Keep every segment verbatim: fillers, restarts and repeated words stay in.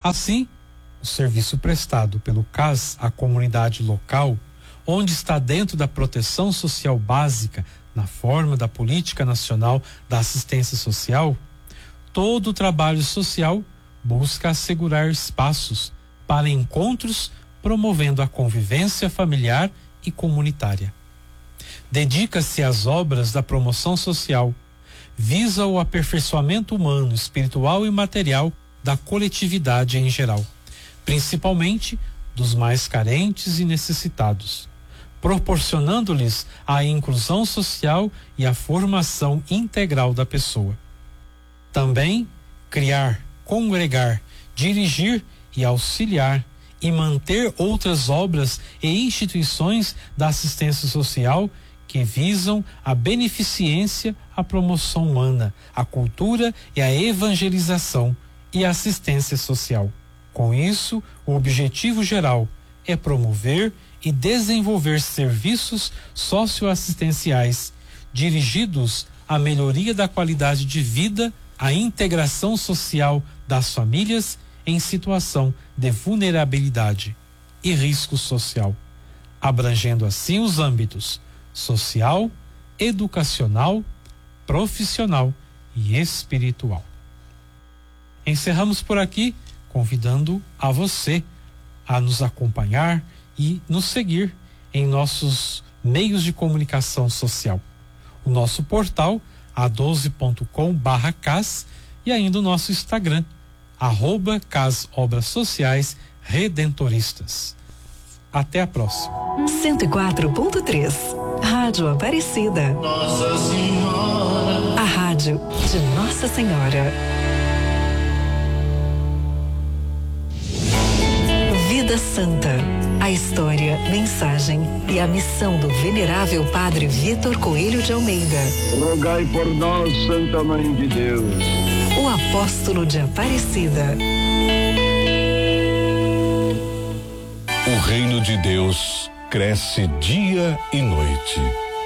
Assim, o serviço prestado pelo C A S à comunidade local, onde está dentro da proteção social básica, na forma da Política Nacional da Assistência Social, todo o trabalho social busca assegurar espaços para encontros, promovendo a convivência familiar e comunitária. Dedica-se às obras da promoção social, visa o aperfeiçoamento humano, espiritual e material da coletividade em geral, principalmente dos mais carentes e necessitados, proporcionando-lhes a inclusão social e a formação integral da pessoa. Também criar, congregar, dirigir e auxiliar e manter outras obras e instituições da assistência social que visam a beneficência, a promoção humana, a cultura e a evangelização e a assistência social. Com isso, o objetivo geral é promover e desenvolver serviços socioassistenciais dirigidos à melhoria da qualidade de vida, à integração social das famílias em situação de vulnerabilidade e risco social, abrangendo assim os âmbitos social, educacional, profissional e espiritual. Encerramos por aqui, convidando a você a nos acompanhar e nos seguir em nossos meios de comunicação social. O nosso portal a doze ponto com barra cas e ainda o nosso Instagram, arroba Cas Obras Sociais Redentoristas. Até a próxima. cento e quatro ponto três, Rádio Aparecida. Nossa Senhora. A rádio de Nossa Senhora. Vida Santa. A história, mensagem e a missão do venerável Padre Vitor Coelho de Almeida. Rogai por nós, Santa Mãe de Deus. O apóstolo de Aparecida. O reino de Deus cresce dia e noite.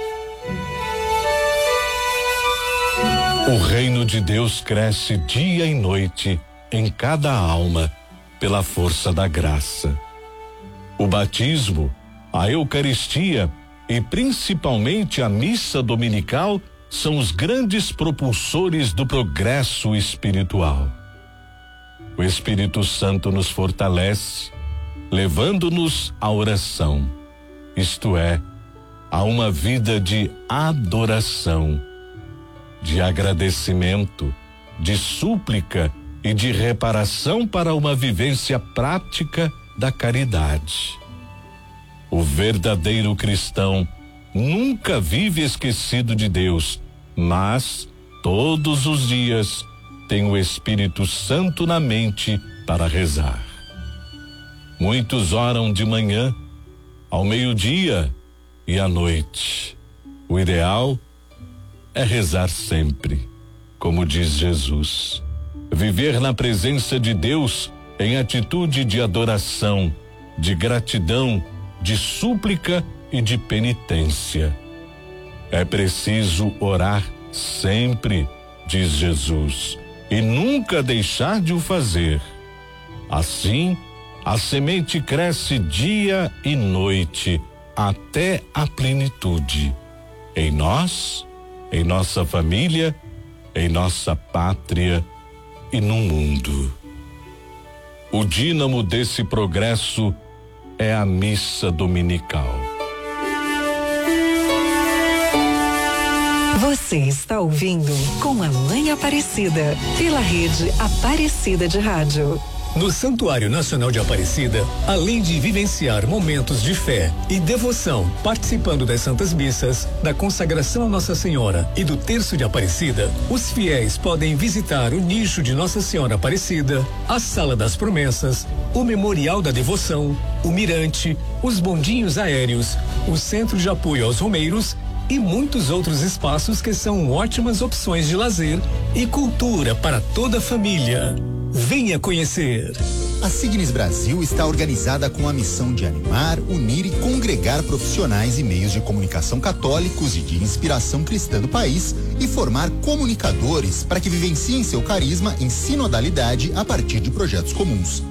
O reino de Deus cresce dia e noite em cada alma pela força da graça. O batismo, a Eucaristia e principalmente a missa dominical são os grandes propulsores do progresso espiritual. O Espírito Santo nos fortalece, levando-nos à oração, isto é, a uma vida de adoração, de agradecimento, de súplica e de reparação para uma vivência prática da caridade. O verdadeiro cristão nunca vive esquecido de Deus, mas todos os dias tem o Espírito Santo na mente para rezar. Muitos oram de manhã, ao meio-dia e à noite. O ideal é rezar sempre, como diz Jesus. Viver na presença de Deus em atitude de adoração, de gratidão, de súplica e de penitência. É preciso orar sempre, diz Jesus, e nunca deixar de o fazer. Assim, a semente cresce dia e noite até a plenitude. Em nós, em nossa família, em nossa pátria e no mundo. O dínamo desse progresso é a missa dominical. Você está ouvindo Com a Mãe Aparecida, pela rede Aparecida de Rádio. No Santuário Nacional de Aparecida, além de vivenciar momentos de fé e devoção, participando das Santas Missas, da consagração a Nossa Senhora e do Terço de Aparecida, os fiéis podem visitar o nicho de Nossa Senhora Aparecida, a Sala das Promessas, o Memorial da Devoção, o Mirante, os bondinhos aéreos, o Centro de Apoio aos Romeiros e muitos outros espaços que são ótimas opções de lazer e cultura para toda a família. Venha conhecer. A Signes Brasil está organizada com a missão de animar, unir e congregar profissionais e meios de comunicação católicos e de inspiração cristã do país e formar comunicadores para que vivenciem seu carisma em sinodalidade a partir de projetos comuns.